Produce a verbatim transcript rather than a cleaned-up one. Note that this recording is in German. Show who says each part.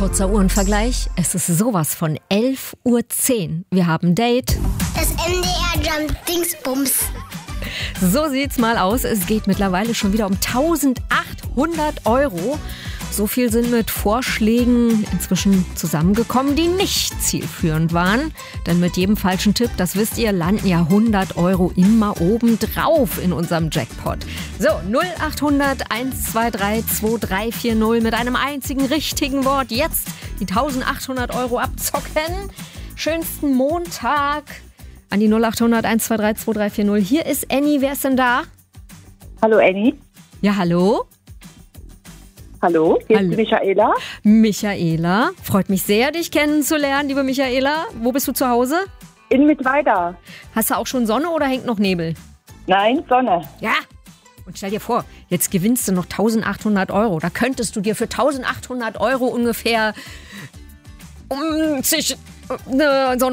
Speaker 1: Kurzer Uhrenvergleich. Es ist sowas von elf Uhr zehn. Wir haben Date.
Speaker 2: Das M D R Jump Dingsbums.
Speaker 1: So sieht's mal aus. Es geht mittlerweile schon wieder um eintausendachthundert Euro. So viel sind mit Vorschlägen inzwischen zusammengekommen, die nicht zielführend waren. Denn mit jedem falschen Tipp, das wisst ihr, landen ja hundert Euro immer oben drauf in unserem Jackpot. So, null achthundert eins zwei drei zwei drei vier null mit einem einzigen richtigen Wort. Jetzt die eintausendachthundert Euro abzocken. Schönsten Montag an die null achthundert eins zwei drei zwei drei vier null. Hier ist Annie. Wer ist denn da?
Speaker 3: Hallo Annie.
Speaker 1: Ja, hallo?
Speaker 3: Hallo, hier
Speaker 1: Hallo.
Speaker 3: ist Michaela.
Speaker 1: Michaela, freut mich sehr, dich kennenzulernen, liebe Michaela. Wo bist du zu Hause?
Speaker 3: In Mittweida.
Speaker 1: Hast du auch schon Sonne oder hängt noch Nebel?
Speaker 3: Nein, Sonne.
Speaker 1: Ja. Und stell dir vor, jetzt gewinnst du noch eintausendachthundert Euro. Da könntest du dir für eintausendachthundert Euro ungefähr um sich äh, so ein